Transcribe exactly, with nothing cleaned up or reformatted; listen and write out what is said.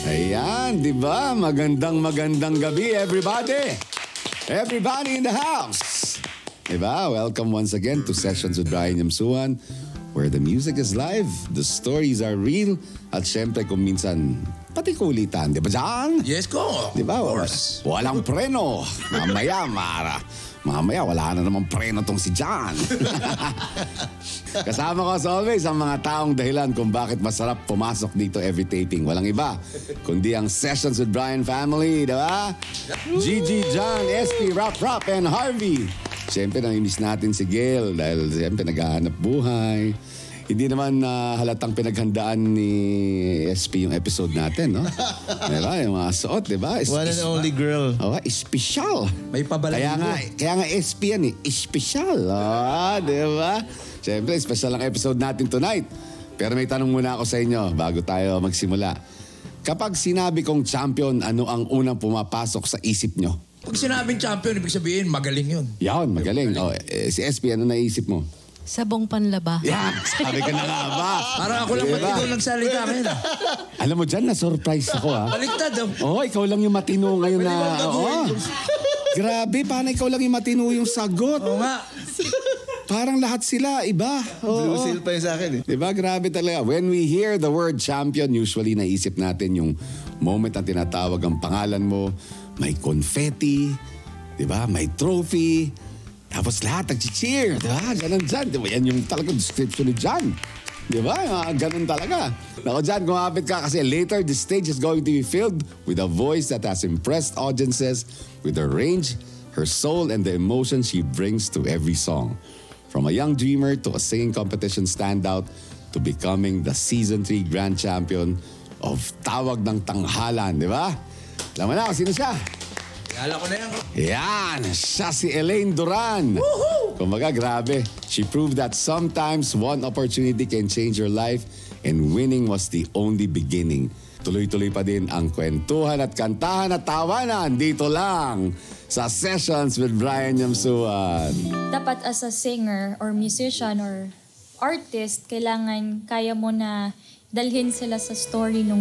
Ayan, di ba? Magandang magandang gabi, everybody! Everybody in the house! Di ba? Welcome once again to Sessions with Brian Yamsuan, where the music is live, the stories are real, at syempre kung minsan, pati kulitan. Di ba, John? Yes, ko. Di ba? Of course. Walang preno. Mamaya, Mara. Mamaya, wala na namang preno tong si John. Kasama ko as always ang mga taong dahilan kung bakit masarap pumasok dito every taping. Walang iba, kundi ang Sessions with Brian family, di ba? Gigi, John, S P, Rap Rap, and Harvey. Siyempre, namimiss natin si Gail dahil siyempre naghahanap buhay. Hindi naman uh, halatang pinaghandaan ni S P yung episode natin, no? Diba? Yung mga suot, diba? Is, One and is, only girl. Oh, espesyal. May pabalang Kaya nga, kaya nga S P yan eh. Espesyal. Oh, diba? Siyempre, special ang episode natin tonight. Pero may tanong muna ako sa inyo bago tayo magsimula. Kapag sinabi kong champion, ano ang unang pumapasok sa isip nyo? Pag sinabing champion, ibig sabihin, magaling yun. Yan, magaling. Oh, eh, si S P, ano naisip mo? Sabong panlaba. Yan, sabi ka na nga ba? Parang ako lang Diba? matino nagsalita ngayon. ah. Alam mo dyan, na-surprise ako ha. Baliktad. oh. Oo, oh, ikaw lang yung matino ngayon Pwede na... bang baguhin Oo. yung- Grabe, paano ikaw lang yung matino yung sagot? Oo nga. Parang lahat sila, iba. Oo. Blue seal pa yun sa akin eh. Diba? Grabe talaga. When we hear the word champion, usually naisip natin yung moment na tinatawag ang pangalan mo. May confetti, diba? May trophy. Tapos lahat nag-cheer. Diba? Ganon dyan. Diba? Yan yung talagang description ni John. Diba? Mga ganon talaga. Nako John, kumapit ka kasi later the stage is going to be filled with a voice that has impressed audiences with her range, her soul, and the emotion she brings to every song. From a young dreamer to a singing competition standout to becoming the season three grand champion of Tawag ng Tanghalan, di ba? Alam mo na kung sino siya? Kala ko na yan. Yan, siya si Elaine Duran. Kumbaga, grabe. She proved that sometimes one opportunity can change your life and winning was the only beginning. Tuloy-tuloy pa din ang kwentuhan at kantahan at tawanan dito lang sa Sessions with Brian Yamsuan. Dapat as a singer or musician or artist, kailangan kaya mo na dalhin sila sa story ng